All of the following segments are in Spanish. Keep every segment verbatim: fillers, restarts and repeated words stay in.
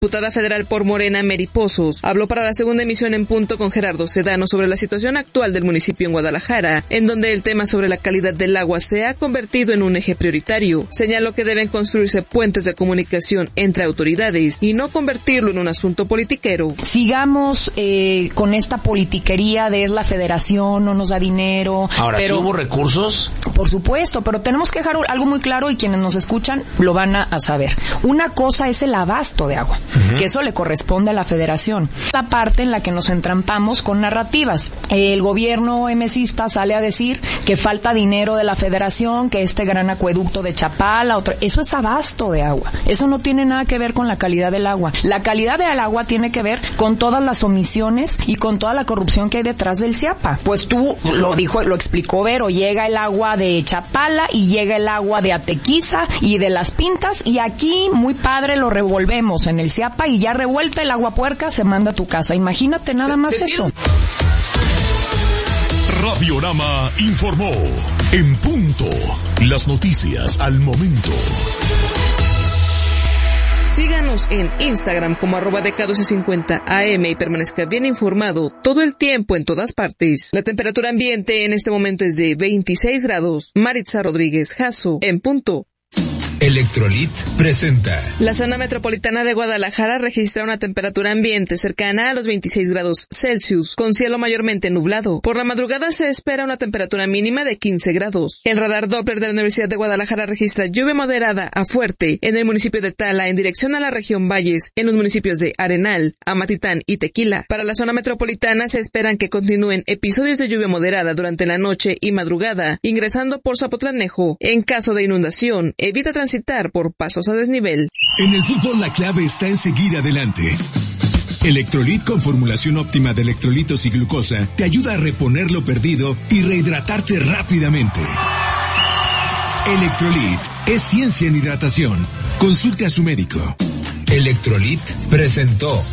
Diputada federal por Morena, Mary Pozos, habló para la segunda emisión en Punto con Gerardo Sedano sobre la situación actual del municipio en Guadalajara, en donde el tema sobre la calidad del agua se ha convertido en un eje prioritario. Señaló que deben construirse puentes de comunicación entre autoridades y no convertirlo en un asunto politiquero. Sigamos eh, con esta politiquería de es la federación, no nos da dinero. Ahora, pero, ¿sí hubo recursos? Por supuesto, pero tenemos que dejar algo muy claro y quienes nos escuchan lo van a, a saber. Una cosa es el abasto de agua. Uh-huh. Que eso le corresponde a la federación. La parte en la que nos entrampamos con narrativas. El gobierno emesista sale a decir que falta dinero de la federación, que este gran acueducto de Chapala, otro, eso es abasto de agua. Eso no tiene nada que ver con la calidad del agua. La calidad del agua tiene que ver con todas las omisiones y con toda la corrupción que hay detrás del CIAPA. Pues tú lo dijo, lo explicó Vero, llega el agua de Chapala y llega el agua de Atequiza y de Las Pintas y aquí muy padre lo revolvemos en el CIAPA y ya revuelta el agua puerca se manda a tu casa. Imagínate nada más eso. Radiorama informó en punto las noticias al momento. Síganos en Instagram como arroba D K doce cincuenta A M y permanezca bien informado todo el tiempo en todas partes. La temperatura ambiente en este momento es de veintiséis grados. Maritza Rodríguez Jasso en punto. Electrolit presenta. La zona metropolitana de Guadalajara registra una temperatura ambiente cercana a los veintiséis grados Celsius, con cielo mayormente nublado. Por la madrugada se espera una temperatura mínima de quince grados. El radar Doppler de la Universidad de Guadalajara registra lluvia moderada a fuerte en el municipio de Tala en dirección a la región Valles, en los municipios de Arenal, Amatitán y Tequila. Para la zona metropolitana se esperan que continúen episodios de lluvia moderada durante la noche y madrugada, ingresando por Zapotlanejo. En caso de inundación, evita transitar por pasos a desnivel. En el fútbol la clave está en seguir adelante. Electrolit con formulación óptima de electrolitos y glucosa te ayuda a reponer lo perdido y rehidratarte rápidamente. Electrolit es ciencia en hidratación. Consulte a su médico. Electrolit presentó.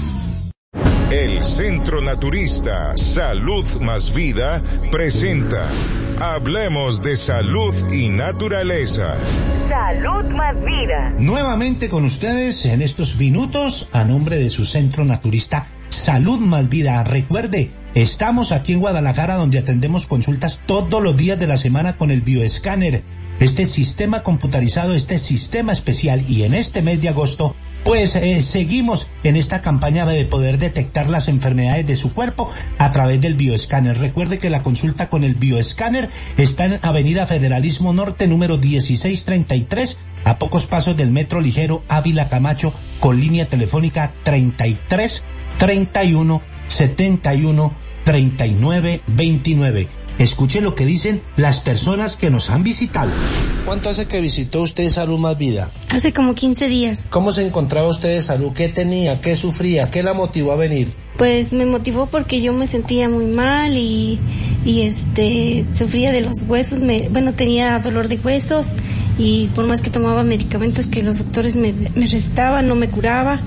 El Centro Naturista Salud Más Vida presenta Hablemos de Salud y Naturaleza. Salud Más Vida. Nuevamente con ustedes en estos minutos a nombre de su Centro Naturista Salud Más Vida. Recuerde, estamos aquí en Guadalajara donde atendemos consultas todos los días de la semana con el bioescáner. Este sistema computarizado, este sistema especial y en este mes de agosto pues eh, seguimos en esta campaña de poder detectar las enfermedades de su cuerpo a través del bioescáner. Recuerde que la consulta con el bioescáner está en Avenida Federalismo Norte número dieciséis treinta y tres, a pocos pasos del Metro Ligero Ávila Camacho, con línea telefónica treinta y tres, treinta y uno, setenta y uno, treinta y nueve, veintinueve. Escuche lo que dicen las personas que nos han visitado. ¿Cuánto hace que visitó usted Salud Más Vida? Hace como quince días. ¿Cómo se encontraba usted de salud? ¿Qué tenía? ¿Qué sufría? ¿Qué la motivó a venir? Pues me motivó porque yo me sentía muy mal y, y este, sufría de los huesos, me, bueno, tenía dolor de huesos y por más que tomaba medicamentos que los doctores me, me recetaban, no me curaba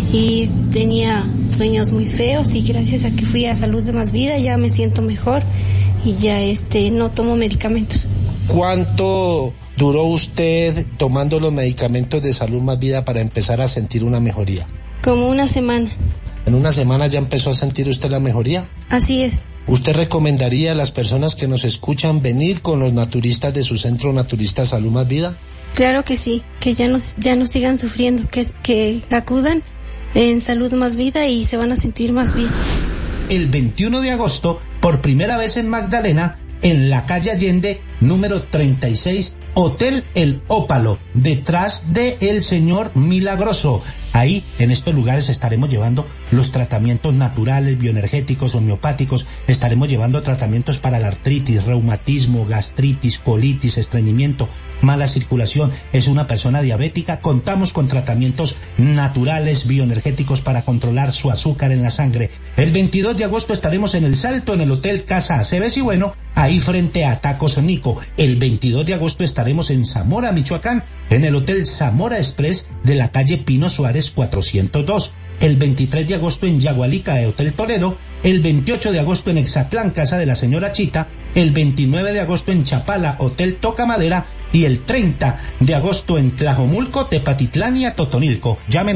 y tenía sueños muy feos y gracias a que fui a Salud de Más Vida ya me siento mejor. Y ya este no tomo medicamentos. ¿Cuánto duró usted tomando los medicamentos de Salud Más Vida para empezar a sentir una mejoría? Como una semana. ¿En una semana ya empezó a sentir usted la mejoría? Así es. ¿Usted recomendaría a las personas que nos escuchan venir con los naturistas de su Centro Naturista Salud Más Vida? Claro que sí, que ya no, ya no sigan sufriendo, que, que acudan en Salud Más Vida y se van a sentir más bien. El veintiuno de agosto, por primera vez en Magdalena, en la calle Allende, número treinta y seis, Hotel El Ópalo, detrás de El Señor Milagroso. Ahí, en estos lugares, estaremos llevando los tratamientos naturales, bioenergéticos, homeopáticos. Estaremos llevando tratamientos para la artritis, reumatismo, gastritis, colitis, estreñimiento, mala circulación. Es una persona diabética. Contamos con tratamientos naturales, bioenergéticos para controlar su azúcar en la sangre. El veintidós de agosto estaremos en El Salto, en el Hotel Casa Aceves y Bueno, ahí frente a Tacos Nico. El veintidós de agosto estaremos en Zamora, Michoacán, en el Hotel Zamora Express de la calle Pino Suárez cuatrocientos dos. El veintitrés de agosto en Yagualica, de Hotel Toledo. El veintiocho de agosto en Exatlán, Casa de la Señora Chita. El veintinueve de agosto en Chapala, Hotel Toca Madera. Y el treinta de agosto en Tlajomulco, Tepatitlán y Totonilco. Llámenos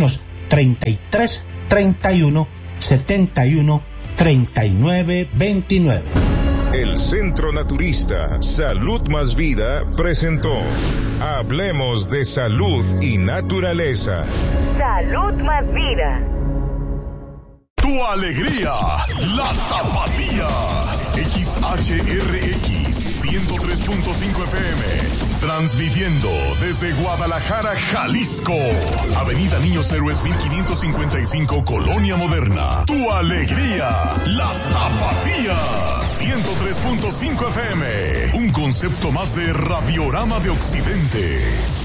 treinta y tres, treinta y uno, setenta y uno, treinta y nueve, veintinueve. El Centro Naturista Salud Más Vida presentó Hablemos de Salud y Naturaleza. Salud Más Vida. Tu alegría, la Tapatía. X H R X ciento tres punto cinco F M, transmitiendo desde Guadalajara, Jalisco. Avenida Niños Héroes mil quinientos cincuenta y cinco, Colonia Moderna. Tu alegría, la Tapatía. ciento tres punto cinco F M, un concepto más de Radiorama de Occidente.